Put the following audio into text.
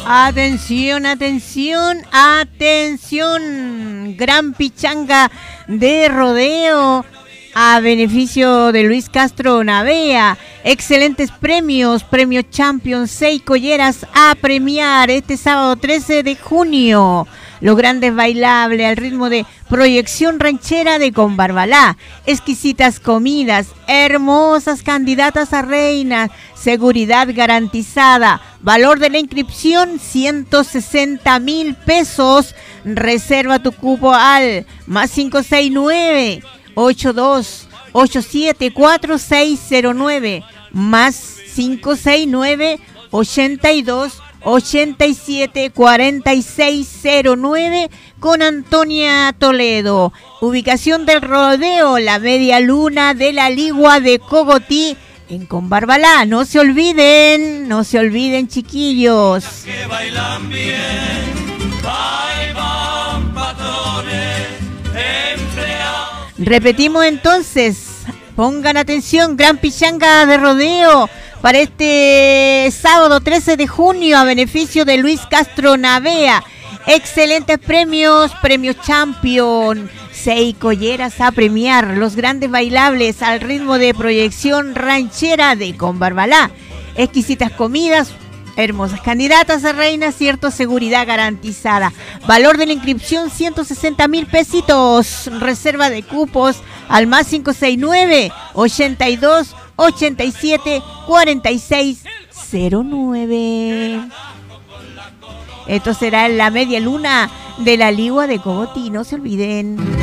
Atención, atención, atención. Gran pichanga de rodeo a beneficio de Luis Castro Navea. Excelentes premios, premio Champion, 6 colleras a premiar este sábado 13 de junio. Los grandes bailables al ritmo de proyección ranchera de Combarbalá. Exquisitas comidas, hermosas candidatas a reinas, seguridad garantizada. Valor de la inscripción, 160,000 pesos. Reserva tu cupo al más 569-8287-4609. Más 569-8287-4609 con Antonia Toledo. Ubicación del rodeo, la media luna de la Ligua de Cogotí en Combarbalá. No se olviden, chiquillos. Que bailan bien, bailan patrones, empleados. Repetimos entonces, pongan atención, gran pichanga de rodeo para este sábado 13 de junio a beneficio de Luis Castro Navea. Excelentes premios, premio Champion, 6 colleras a premiar, los grandes bailables al ritmo de proyección ranchera de Combarbalá. Exquisitas comidas, hermosas candidatas a reinas, cierto, seguridad garantizada. Valor de la inscripción, 160,000 pesitos. Reserva de cupos al más 569-8287-4609. Esto será en la media luna de la Ligua de Cogotí, no se olviden.